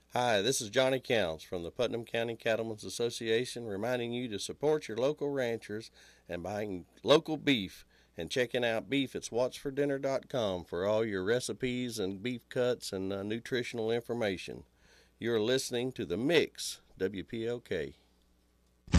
Hi, this is Johnny Counts from the Putnam County Cattlemen's Association reminding you to support your local ranchers and buying local beef and checking out beefit'swhatsfordinner.com for all your recipes and beef cuts and nutritional information. You're listening to The Mix, WPOK.